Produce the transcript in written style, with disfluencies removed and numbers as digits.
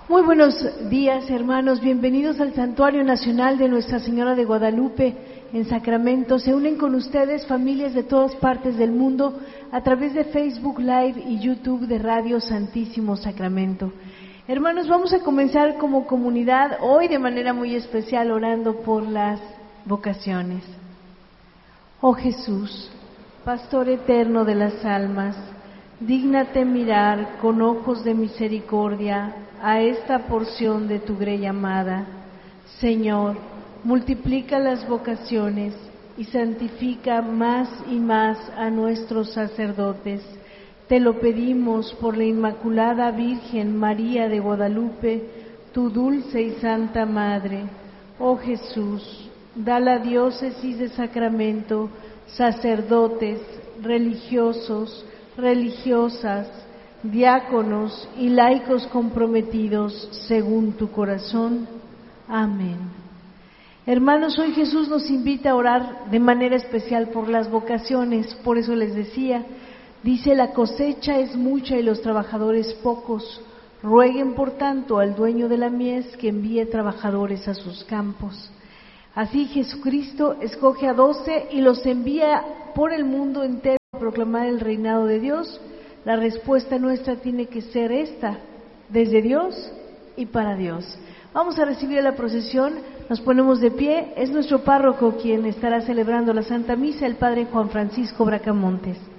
Muy buenos días, hermanos. Bienvenidos al Santuario Nacional de Nuestra Señora de Guadalupe en Sacramento. Se unen con ustedes familias de todas partes del mundo a través de Facebook Live y YouTube de Radio Santísimo Sacramento. Hermanos, vamos a comenzar como comunidad hoy de manera muy especial orando por las vocaciones. Oh Jesús, Pastor eterno de las almas, dígnate mirar con ojos de misericordia a esta porción de tu grey amada. Señor, multiplica las vocaciones y santifica más y más a nuestros sacerdotes. Te lo pedimos por la Inmaculada Virgen María de Guadalupe, tu dulce y santa Madre. Oh Jesús, da a la diócesis de Sacramento sacerdotes, religiosos, religiosas, diáconos y laicos comprometidos según tu corazón. Amén. Hermanos, hoy Jesús nos invita a orar de manera especial por las vocaciones. Por eso les decía, dice: la cosecha es mucha y los trabajadores pocos. Rueguen por tanto al dueño de la mies que envíe trabajadores a sus campos. Así Jesucristo escoge a 12 y los envía por el mundo entero a proclamar el reinado de Dios. La respuesta nuestra tiene que ser esta: desde Dios y para Dios. Vamos a recibir la procesión, nos ponemos de pie. Es nuestro párroco quien estará celebrando la Santa Misa, el Padre Juan Francisco Bracamontes.